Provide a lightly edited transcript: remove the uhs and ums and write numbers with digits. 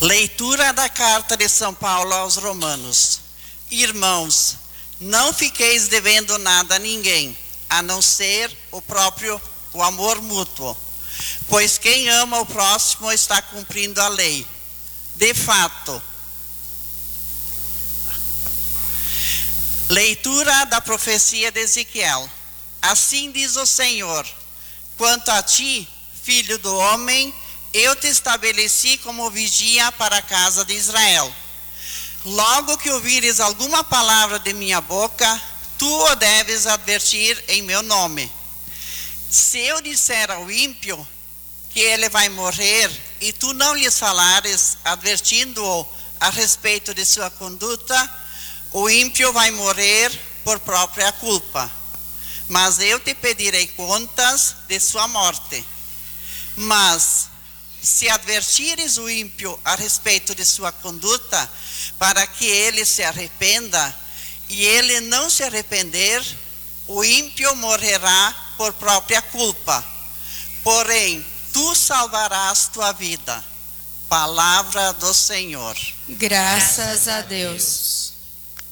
Leitura da carta de São Paulo aos Romanos. Irmãos, não fiqueis devendo nada a ninguém, a não ser o amor mútuo. Pois quem ama o próximo está cumprindo a lei. De fato, leitura da profecia de Ezequiel. Assim diz o Senhor: quanto a ti, filho do homem, eu te estabeleci como vigia para a casa de Israel. Logo que ouvires alguma palavra de minha boca, tu o deves advertir em meu nome. Se eu disser ao ímpio que ele vai morrer, e tu não lhes falares, advertindo-o a respeito de sua conduta, o ímpio vai morrer por própria culpa. Mas eu te pedirei contas de sua morte. Mas se advertires o ímpio a respeito de sua conduta, para que ele se arrependa, e ele não se arrepender, o ímpio morrerá por própria culpa. Porém, tu salvarás tua vida. Palavra do Senhor. Graças a Deus.